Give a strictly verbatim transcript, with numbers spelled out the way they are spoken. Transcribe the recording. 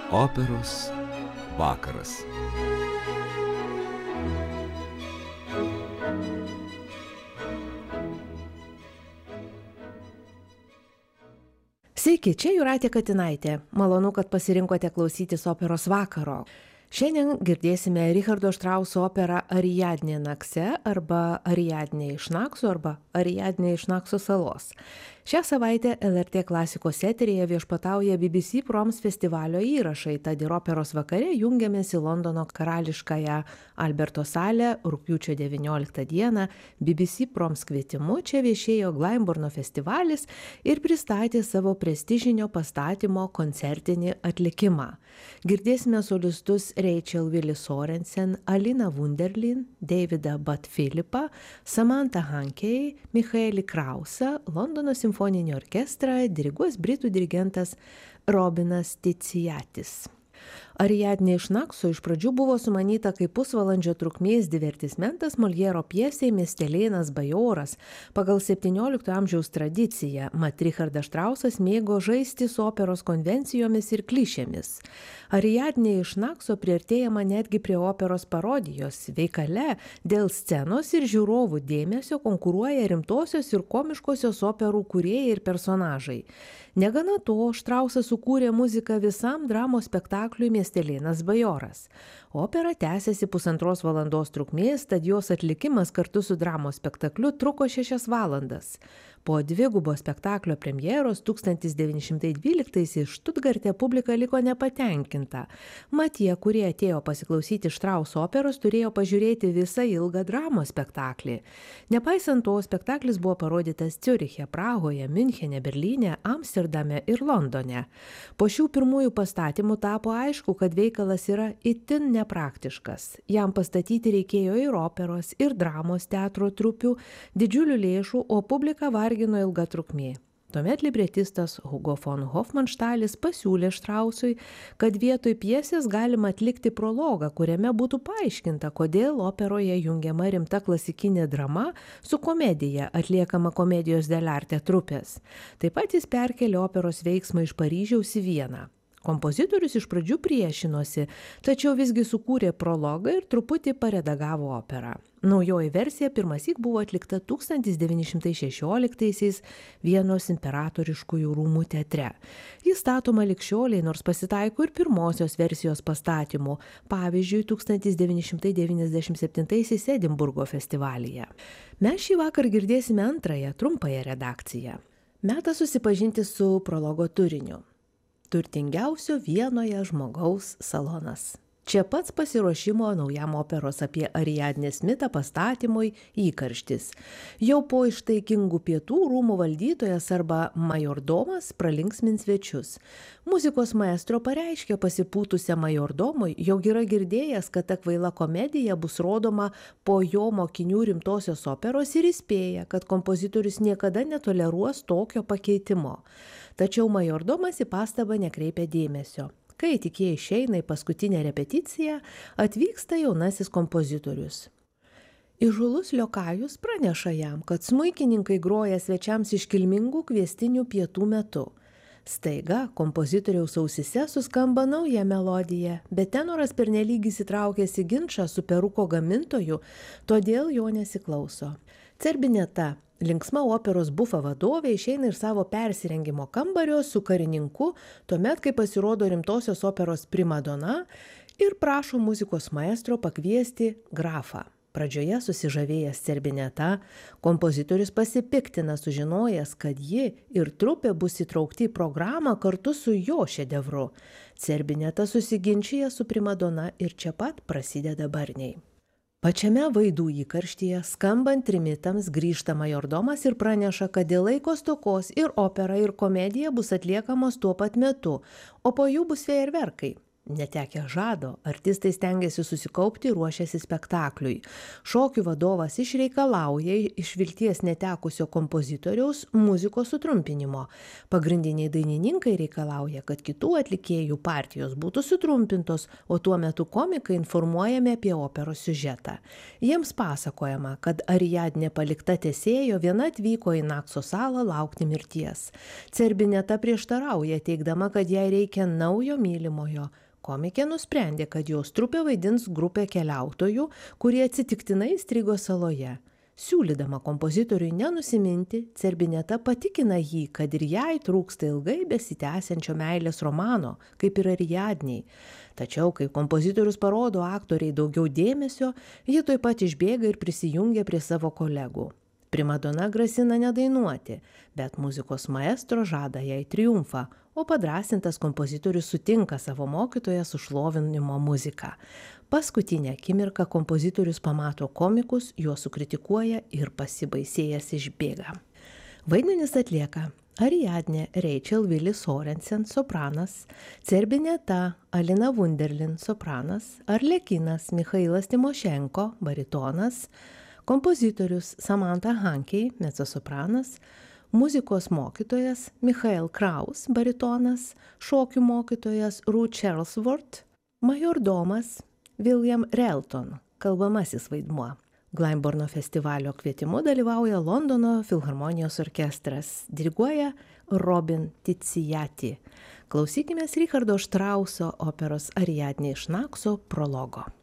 Operos vakaras. Sveiki, čia Jūratė Katinaitė. Malonu, kad pasirinkote klausytis operos vakaro. Šiandien girdėsime Richardo Štrauso operą Ariadnė Nakse arba Ariadnė iš Nakso arba Ariadnė iš Nakso salos. Šią savaitę L R T klasikos eteryje viešpatauja B B C Proms festivalio įrašai, tad ir operos vakare jungiamės į Londono karališkąją Alberto salę rugpjūčio devynioliktą dieną. B B C Proms kvietimu čia viešėjo Glyndebourne festivalis ir pristatė savo prestižinio pastatymo koncertinį atlikimą. Girdėsime solistus Rachel Willis Sorensen, Alina Wunderlin, Davidą Butt Philipą, Samantha Hankey, Michaelį Krausą, Londono simfoninį orkestrą diriguos britų dirigentas Robinas Ticiatis. Ariadnė iš Nakso iš pradžių buvo sumanyta kaip pusvalandžio trukmės divertismentas Moljero pjesei Miestelėnas bajoras pagal septyniolikto amžiaus tradiciją, mat Richardas Štrausas mėgo žaisti su operos konvencijomis ir klišėmis. Ariadnė iš Nakso priartėjama netgi prie operos parodijos. Veikale dėl scenos ir žiūrovų dėmesio konkuruoja rimtosios ir komiškosios operų kūrėjai ir personažai. Negana to, Štrausas sukūrė muziką visam dramos spektakliui Miestelėnas bajoras. Opera tęsiasi pusantros valandos trukmės, tad jos atlikimas kartu su dramos spektakliu truko šešias valandas. Po dvigubo spektaklio premjeros tūkstantis devyni šimtai dvyliktaisiais Štutgarte publika liko nepatenkinta. Mat tie, kurie atėjo pasiklausyti Štrauso operos, turėjo pažiūrėti visą ilgą dramos spektaklį. Nepaisant to, spektaklis buvo parodytas Ciuriche, Prahoje, Miunchene, Berlyne, Amsterdame ir Londone. Po šių pirmųjų pastatymų tapo aišku, kad veikalas yra itin nepraktiškas. Jam pastatyti reikėjo ir operos, ir dramos teatro trupių, didžiulių lėšų, o publika vargino ilga trukmė. Tuomet libretistas Hugo von Hofmannstalis pasiūlė Štrausui, kad vietoj pjesės galima atlikti prologą, kuriame būtų paaiškinta, kodėl operoje jungiama rimta klasikinė drama su komedija atliekama komedijos dell'arte trupės. Taip pat jis perkėlė operos veiksmą iš Paryžiaus į Vieną. Kompozitorius iš pradžių priešinosi, tačiau visgi sukūrė prologą ir truputį paredagavo operą. Naujoji versija pirmąsyk buvo atlikta tūkstantis devyni šimtai šešioliktaisiais Vienos imperatoriškųjų rūmų teatre. Jis statoma lig šiolei, nors pasitaiko ir pirmosios versijos pastatymų, pavyzdžiui, tūkstantis devyni šimtai devyniasdešimt septintaisiais Edinburgo festivalyje. Mes šį vakar girdėsime antrąją, trumpąją redakciją. Metas susipažinti su prologo turiniu. Turtingiausio Vienoje žmogaus salonas. Čia pats pasiruošimo naujam operos apie Ariadnės mitą pastatymui įkarštis. Jau po ištaikingų pietų rūmų valdytojas arba majordomas pralinksmins svečius. Muzikos maestro pareiškė pasipūtusiam majordomui, jog yra girdėjęs, kad ta kvaila komedija bus rodoma po jo mokinių rimtosios operos ir įspėja, kad kompozitorius niekada netoleruos tokio pakeitimo. Tačiau majordomas į pastabą nekreipia dėmesio. Kai tik jie išeina į paskutinę repeticiją, atvyksta jaunasis kompozitorius. Įžūlus liokajus praneša jam, kad smuikininkai groja svečiams iškilmingų kviestinių pietų metu. Staiga kompozitoriaus ausyse suskamba nauja melodija, bet tenoras pernelyg įsitraukęs į ginčą su peruko gamintoju, todėl jo nesiklauso. Cerbineta, linksma operos bufa vadovė, išeina iš savo persirengimo kambario su karininku, tuomet, kai pasirodo rimtosios operos primadona ir prašo muzikos maestro pakviesti grafą. Pradžioje susižavėjęs Cerbineta, kompozitorius pasipiktina sužinojęs, kad ji ir trupė bus įtraukti į programą kartu su jo šedevru. Cerbineta susiginčija su primadona ir čia pat prasideda barniai. Pačiame vaidų įkarštyje skambant trimitams grįžta majordomas ir praneša, kad dėl laiko stokos ir opera ir komedija bus atliekamos tuo pat metu, o po jų bus fejerverkai. Netekę žado, artistai stengiasi susikaupti ir ruošiasi spektakliui. Šokių vadovas išreikalauja iš vilties netekusio kompozitoriaus muzikos sutrumpinimo. Pagrindiniai dainininkai reikalauja, kad kitų atlikėjų partijos būtų sutrumpintos, o tuo metu komikai informuojami apie operos siužetą. Jiems pasakojama, kad Ariadnė palikta tesėjo viena atvyko į Nakso salą laukti mirties. Cerbineta prieštarauja, teigdama, kad jai reikia naujo mylimojo. Komikė nusprendė, kad jos trupė vaidins grupė keliautojų, kurie atsitiktinai įstrigo saloje. Siūlydama kompozitoriui nenusiminti, Cerbineta patikina jį, kad ir jai trūksta ilgai besitęsiančio meilės romano, kaip ir Ariadnei. Tačiau, kai kompozitorius parodo aktoriai daugiau dėmesio, ji tuoj pat išbėga ir prisijungia prie savo kolegų. Primadona grasina nedainuoti, bet muzikos maestro žada jai triumfą, o padrąsintas kompozitorius sutinka savo mokytoją su šlovinimo muzika. Paskutinę akimirką kompozitorius pamato komikus, juos sukritikuoja ir pasibaisėjęs išbėga. Vaidmenis atlieka Ariadnė Rachel Willy Sorensen, sopranas, Cerbineta Alina Wunderlin, sopranas, Arlekinas Michailas Timošenko, baritonas, kompozitorius Samantha Hankey, mecosopranas, muzikos mokytojas Michael Kraus, baritonas, šokių mokytojas Ruth Charlesworth, majordomas William Relton, kalbamasis vaidmuo. Glyndebourne festivalio kvietimu dalyvauja Londono filharmonijos orkestras, diriguoja Robin Tiziati. Klausykimės Richardo Štrauso operos Ariadnė iš Nakso prologo.